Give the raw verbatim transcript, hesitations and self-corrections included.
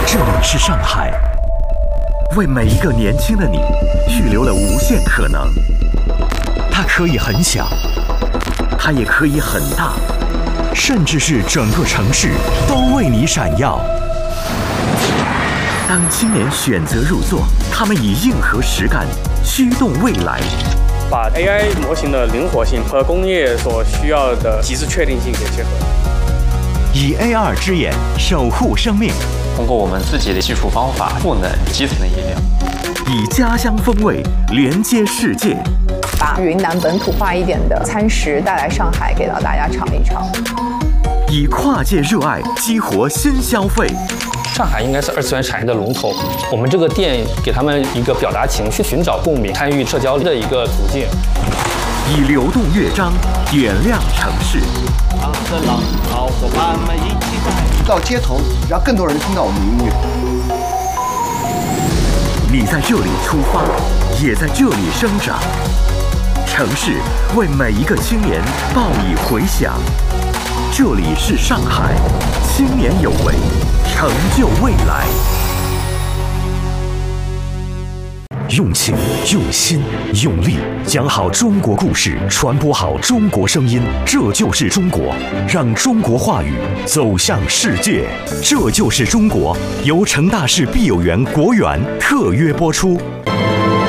这里是上海，为每一个年轻的你预留了无限可能。它可以很小，它也可以很大，甚至是整个城市都为你闪耀。当青年选择入座，他们以硬核实干驱动未来， 把 A I 模型的灵活性和工业所需要的极致确定性给结合， 以 A R 之眼守护生命， 通过我们自己的技术方法赋能基层的医疗， 以家乡风味连接世界， 把云南本土化一点的餐食带来上海，给到大家尝一尝。 以跨界热爱激活新消费。 上海应该是二次元产业的龙头，我们这个店给他们一个表达情绪、寻找共鸣、参与社交的一个途径。 以流动乐章点亮城市。 唱着浪，好伙伴们一起在到街头，让更多人听到我们的音乐。 你在这里出发，也在这里生长。城市为每一个青年报以回响。这里是上海，青年有为，成就未来。用情、用心、用力，讲好中国故事，传播好中国声音，这就是中国。让中国话语走向世界，这就是中国。由成大市碧有园国园特约播出。